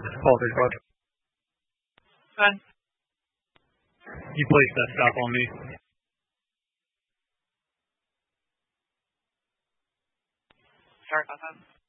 Apologies, bud. Fine. You placed that stop on me. Sorry about that.